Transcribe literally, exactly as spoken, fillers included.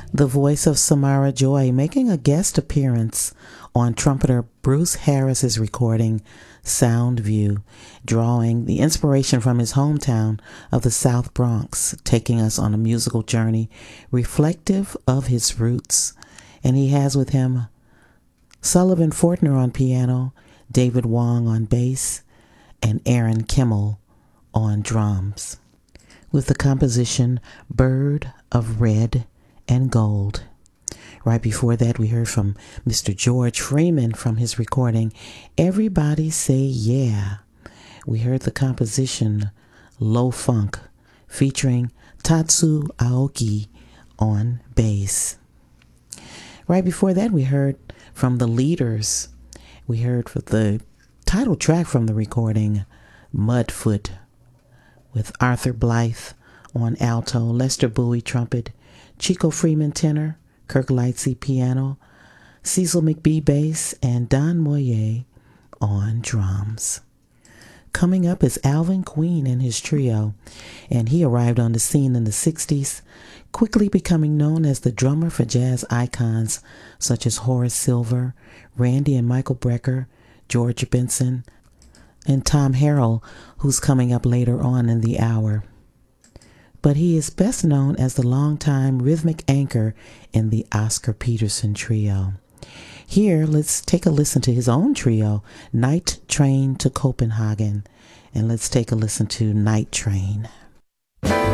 The voice of Samara Joy making a guest appearance on trumpeter Bruce Harris's recording Sound View, drawing the inspiration from his hometown of the South Bronx, taking us on a musical journey reflective of his roots. And he has with him Sullivan Fortner on piano, David Wong on bass, and Aaron Kimmel on drums, with the composition Bird of Red and Gold. Right before that, we heard from Mister George Freeman from his recording Everybody Say Yeah. We heard the composition Low Funk, featuring Tatsu Aoki on bass. Right before that, we heard from the Leaders. We heard for the title track from the recording Mudfoot, with Arthur Blythe on alto, Lester Bowie trumpet, Chico Freeman tenor, Kirk Lightsey piano, Cecil McBee bass, and Don Moye on drums. Coming up is Alvin Queen and his trio, and he arrived on the scene in the sixties, quickly becoming known as the drummer for jazz icons such as Horace Silver, Randy and Michael Brecker, George Benson, and Tom Harrell, who's coming up later on in the hour. But he is best known as the longtime rhythmic anchor in the Oscar Peterson Trio. Here, let's take a listen to his own trio, Night Train to Copenhagen, and let's take a listen to Night Train.